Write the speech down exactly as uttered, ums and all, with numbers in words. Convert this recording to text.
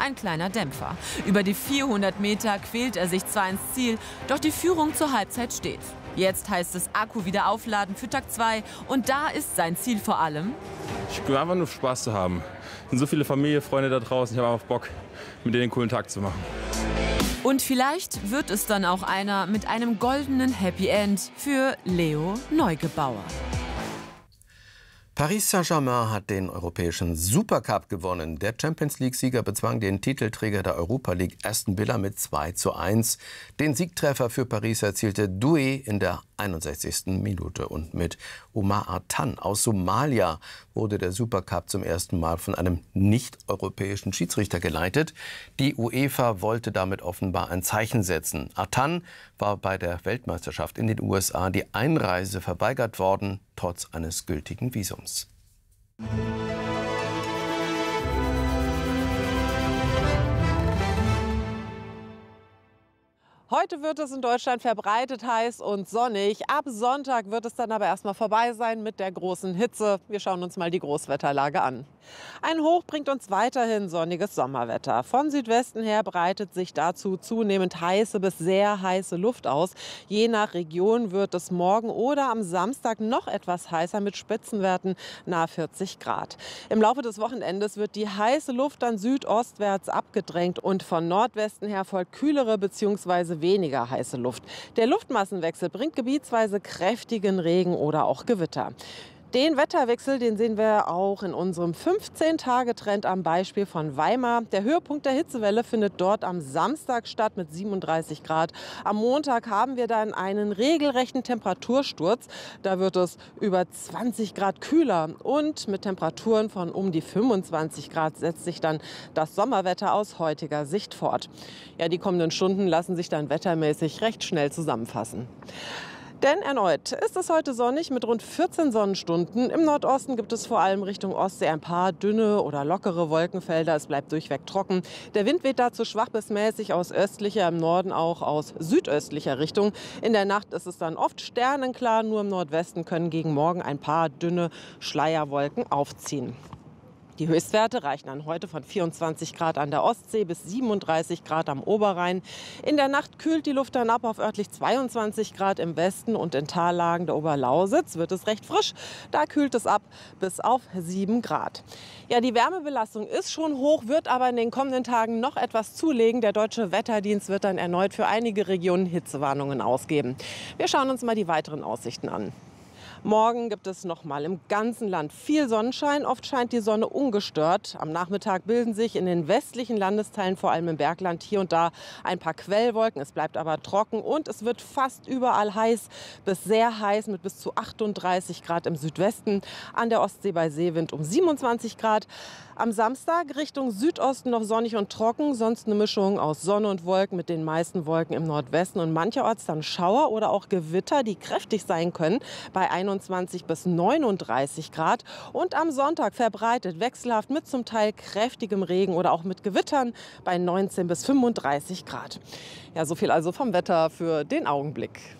ein kleiner Dämpfer. Über die vierhundert Meter quält er sich zwar ins Ziel, doch die Führung zur Halbzeit steht. Jetzt heißt es Akku wieder aufladen für Tag zwei und da ist sein Ziel vor allem: Ich will einfach nur Spaß zu haben. Es sind so viele Familie, Freunde da draußen, ich habe einfach Bock, mit denen einen coolen Tag zu machen. Und vielleicht wird es dann auch einer mit einem goldenen Happy End für Leo Neugebauer. Paris Saint-Germain hat den europäischen Supercup gewonnen. Der Champions-League-Sieger bezwang den Titelträger der Europa League Aston Villa mit zwei zu eins. Den Siegtreffer für Paris erzielte Doué in der einundsechzigsten Minute. Und mit Omar Artan aus Somalia wurde der Supercup zum ersten Mal von einem nicht-europäischen Schiedsrichter geleitet. Die UEFA wollte damit offenbar ein Zeichen setzen. Artan war bei der Weltmeisterschaft in den U S A die Einreise verweigert worden, trotz eines gültigen Visums. Heute wird es in Deutschland verbreitet heiß und sonnig. Ab Sonntag wird es dann aber erstmal vorbei sein mit der großen Hitze. Wir schauen uns mal die Großwetterlage an. Ein Hoch bringt uns weiterhin sonniges Sommerwetter. Von Südwesten her breitet sich dazu zunehmend heiße bis sehr heiße Luft aus. Je nach Region wird es morgen oder am Samstag noch etwas heißer mit Spitzenwerten nahe vierzig Grad. Im Laufe des Wochenendes wird die heiße Luft dann südostwärts abgedrängt und von Nordwesten her folgt kühlere bzw. weniger heiße Luft. Der Luftmassenwechsel bringt gebietsweise kräftigen Regen oder auch Gewitter. Den Wetterwechsel, den sehen wir auch in unserem fünfzehn-Tage-Trend am Beispiel von Weimar. Der Höhepunkt der Hitzewelle findet dort am Samstag statt mit siebenunddreißig Grad. Am Montag haben wir dann einen regelrechten Temperatursturz. Da wird es über zwanzig Grad kühler und mit Temperaturen von um die fünfundzwanzig Grad setzt sich dann das Sommerwetter aus heutiger Sicht fort. Ja, die kommenden Stunden lassen sich dann wettermäßig recht schnell zusammenfassen. Denn erneut ist es heute sonnig mit rund vierzehn Sonnenstunden. Im Nordosten gibt es vor allem Richtung Ostsee ein paar dünne oder lockere Wolkenfelder. Es bleibt durchweg trocken. Der Wind weht dazu schwach bis mäßig aus östlicher, im Norden auch aus südöstlicher Richtung. In der Nacht ist es dann oft sternenklar. Nur im Nordwesten können gegen Morgen ein paar dünne Schleierwolken aufziehen. Die Höchstwerte reichen dann heute von vierundzwanzig Grad an der Ostsee bis siebenunddreißig Grad am Oberrhein. In der Nacht kühlt die Luft dann ab auf örtlich zweiundzwanzig Grad im Westen und in Tallagen der Oberlausitz wird es recht frisch. Da kühlt es ab bis auf sieben Grad. Ja, die Wärmebelastung ist schon hoch, wird aber in den kommenden Tagen noch etwas zulegen. Der Deutsche Wetterdienst wird dann erneut für einige Regionen Hitzewarnungen ausgeben. Wir schauen uns mal die weiteren Aussichten an. Morgen gibt es noch mal im ganzen Land viel Sonnenschein. Oft scheint die Sonne ungestört. Am Nachmittag bilden sich in den westlichen Landesteilen, vor allem im Bergland, hier und da ein paar Quellwolken. Es bleibt aber trocken und es wird fast überall heiß bis sehr heiß mit bis zu achtunddreißig Grad im Südwesten. An der Ostsee bei Seewind um siebenundzwanzig Grad. Am Samstag Richtung Südosten noch sonnig und trocken, sonst eine Mischung aus Sonne und Wolken mit den meisten Wolken im Nordwesten und mancherorts dann Schauer oder auch Gewitter, die kräftig sein können, bei einundzwanzig bis neununddreißig Grad. Und am Sonntag verbreitet wechselhaft mit zum Teil kräftigem Regen oder auch mit Gewittern bei neunzehn bis fünfunddreißig Grad. Ja, so viel also vom Wetter für den Augenblick.